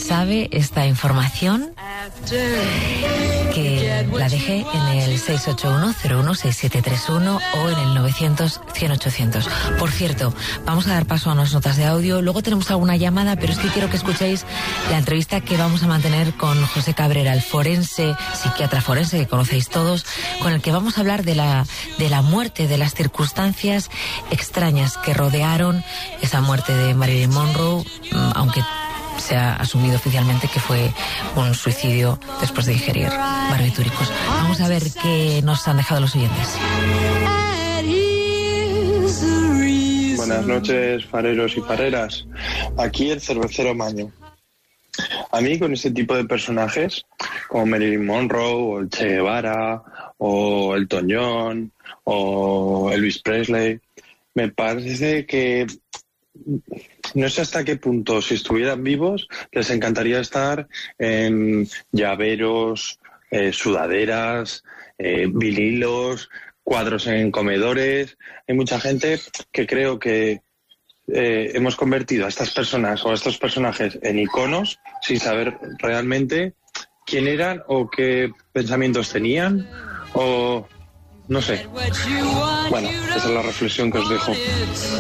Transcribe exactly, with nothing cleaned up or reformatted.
sabe esta información, que la dejé en el seis ocho uno cero uno seis siete tres uno o en el novecientos cien ochocientos. Por cierto, vamos a dar paso a unas notas de audio, luego tenemos alguna llamada, pero es que quiero que escuchéis la entrevista que vamos a mantener con José Cabrera, el forense, psiquiatra forense que conocéis todos, con el que vamos a hablar de la, de la muerte, de las circunstancias extrañas que rodearon esa muerte de Marilyn Monroe, aunque se ha asumido oficialmente que fue un suicidio después de ingerir barbitúricos. Vamos a ver qué nos han dejado los oyentes. Buenas noches, fareros y fareras. Aquí el cervecero Maño. A mí, con este tipo de personajes, como Marilyn Monroe, o el Che Guevara, o Elton John, o Elvis Presley, me parece que no sé hasta qué punto, si estuvieran vivos, les encantaría estar en llaveros, eh, sudaderas, eh, vinilos, cuadros en comedores. Hay mucha gente que creo que eh, hemos convertido a estas personas o a estos personajes en iconos sin saber realmente quién eran o qué pensamientos tenían o no sé. Bueno, esa es la reflexión que os dejo.